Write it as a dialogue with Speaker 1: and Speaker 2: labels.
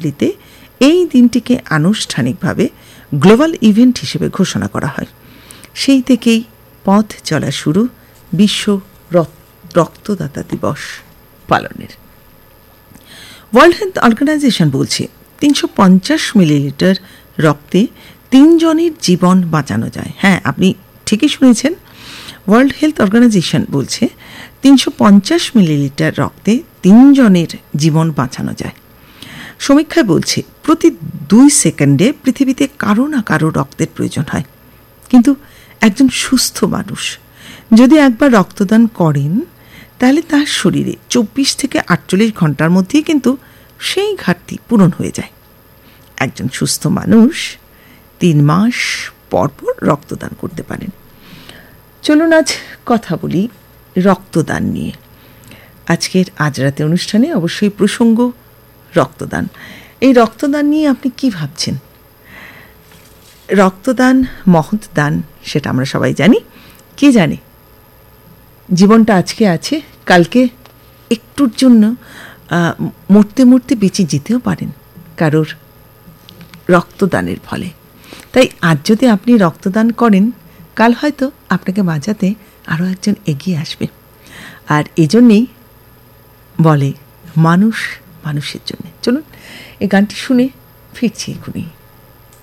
Speaker 1: অ্যাসেম্বলিতে এই দিনটিকে আনুষ্ঠানিকভাবে গ্লোবাল ইভেন্ট হিসেবে ঘোষণা করা হয়। সেই থেকেই পথ চলা শুরু বিশ্ব রক্তদাতা দিবস পালনের। ওয়ার্ল্ড হেলথ অর্গানাইজেশন বলছে 350 মিলিলিটার রক্তে 3 জনের জীবন বাঁচানো যায়। হ্যাঁ, আপনি ঠিকই শুনেছেন, ওয়ার্ল্ড হেলথ অর্গানাইজেশন বলছে 350 মিলিলিটার রক্তে 3 জনের জীবন বাঁচানো যায়। সমীক্ষায় বলছে প্রতি 2 সেকেন্ডে পৃথিবীতে কারো না কারো রক্তের প্রয়োজন হয়। কিন্তু একজন সুস্থ মানুষ যদি একবার রক্তদান করেন তাহলে তার শরীরে 24 থেকে 48 ঘন্টার মধ্যেই কিন্তু সেই ঘাটতি পূরণ হয়ে যায়। একজন সুস্থ মানুষ 3 মাস পর পর রক্তদান করতে পারেন। চলুন আজ কথা বলি রক্তদান নিয়ে। আজকের আজ রাতে অনুষ্ঠানে অবশ্যই প্রসঙ্গ রক্তদান। এই রক্তদান নিয়ে আপনি কি ভাবছেন? রক্তদান মহৎ দান, সেটা আমরা সবাই জানি। কে জানে জীবনটা আজকে আছে, কালকে একটুর জন্য মরতে মরতে বেঁচে যেতেও পারেন কারোর রক্তদানের ফলে। তাই আজ যদি আপনি রক্তদান করেন, কাল হয়তো আপনাকে বাঁচাতে আরও একজন এগিয়ে আসবে। আর এজন্যেই বলে মানুষ মানুষের জন্য। চলুন এই গানটি শুনে ফিরছি এখনই।